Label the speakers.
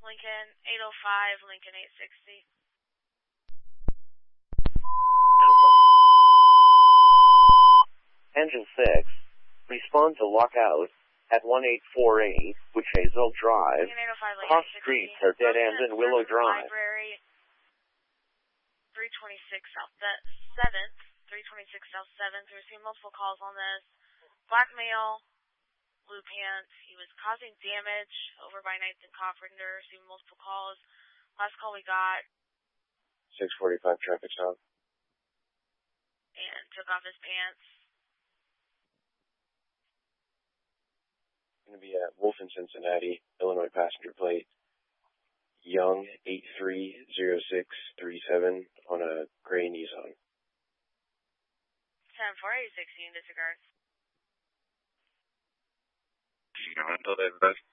Speaker 1: Lincoln 805, Lincoln 860.
Speaker 2: Engine 6, respond to lockout at 1848 Witchhazel Drive. Cross streets are dead end in Willow Drive.
Speaker 1: Library 326 South 7th, 326 South 7th. We received multiple calls on this. Blackmail, blue pants. He was causing damage over by 9th and Carpenter. Received multiple calls. Last call we got.
Speaker 2: 645 traffic stop.
Speaker 1: And took off his pants.
Speaker 2: Going to be at Wolf in Cincinnati, Illinois passenger plate. Young 830637 on a gray Nissan.
Speaker 1: 10-4, 816, disregard.
Speaker 3: You know, until they've